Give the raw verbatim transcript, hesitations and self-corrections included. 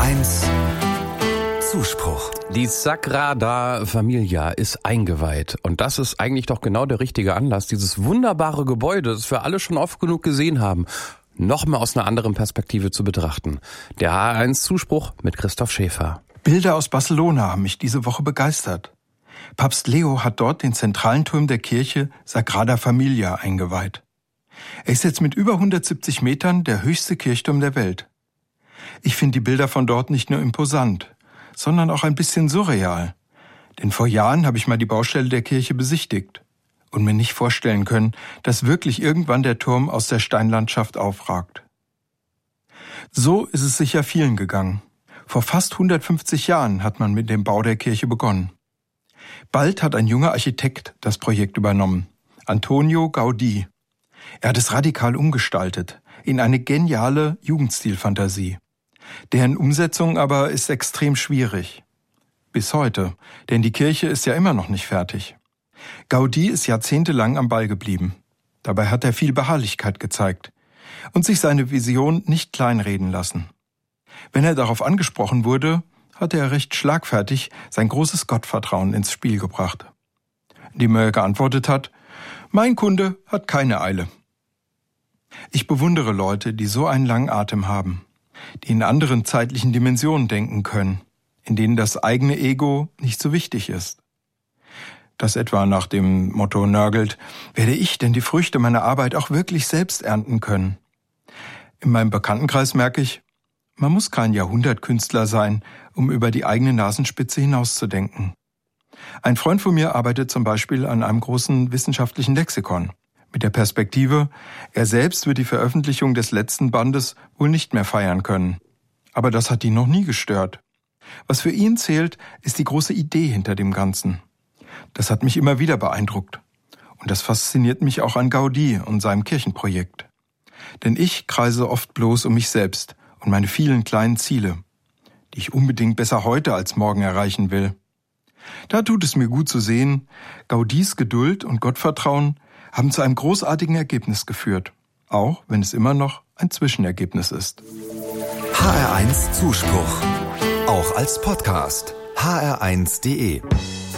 eins Zuspruch. Die Sagrada Familia ist eingeweiht. Und das ist eigentlich doch genau der richtige Anlass, dieses wunderbare Gebäude, das wir alle schon oft genug gesehen haben, noch mal aus einer anderen Perspektive zu betrachten. Der H R eins Zuspruch mit Christoph Schäfer. Bilder aus Barcelona haben mich diese Woche begeistert. Papst Leo hat dort den zentralen Turm der Kirche Sagrada Familia eingeweiht. Er ist jetzt mit über hundertsiebzig Metern der höchste Kirchturm der Welt. Ich finde die Bilder von dort nicht nur imposant, sondern auch ein bisschen surreal. Denn vor Jahren habe ich mal die Baustelle der Kirche besichtigt und mir nicht vorstellen können, dass wirklich irgendwann der Turm aus der Steinlandschaft aufragt. So ist es sicher vielen gegangen. Vor fast hundertfünfzig Jahren hat man mit dem Bau der Kirche begonnen. Bald hat ein junger Architekt das Projekt übernommen, Antonio Gaudí. Er hat es radikal umgestaltet, in eine geniale Jugendstilfantasie. Deren Umsetzung aber ist extrem schwierig. Bis heute, denn die Kirche ist ja immer noch nicht fertig. Gaudí ist jahrzehntelang am Ball geblieben. Dabei hat er viel Beharrlichkeit gezeigt und sich seine Vision nicht kleinreden lassen. Wenn er darauf angesprochen wurde, hatte er recht schlagfertig sein großes Gottvertrauen ins Spiel gebracht, indem er geantwortet hat: Mein Kunde hat keine Eile. Ich bewundere Leute, die so einen langen Atem haben, die in anderen zeitlichen Dimensionen denken können, in denen das eigene Ego nicht so wichtig ist. Das etwa nach dem Motto nörgelt: Werde ich denn die Früchte meiner Arbeit auch wirklich selbst ernten können? In meinem Bekanntenkreis merke ich, man muss kein Jahrhundertkünstler sein, um über die eigene Nasenspitze hinauszudenken. Ein Freund von mir arbeitet zum Beispiel an einem großen wissenschaftlichen Lexikon, mit der Perspektive, er selbst wird die Veröffentlichung des letzten Bandes wohl nicht mehr feiern können. Aber das hat ihn noch nie gestört. Was für ihn zählt, ist die große Idee hinter dem Ganzen. Das hat mich immer wieder beeindruckt. Und das fasziniert mich auch an Gaudí und seinem Kirchenprojekt. Denn ich kreise oft bloß um mich selbst und meine vielen kleinen Ziele, die ich unbedingt besser heute als morgen erreichen will. Da tut es mir gut zu sehen, Gaudís Geduld und Gottvertrauen haben zu einem großartigen Ergebnis geführt, auch wenn es immer noch ein Zwischenergebnis ist. H R eins Zuspruch, auch als Podcast. H R eins punkt de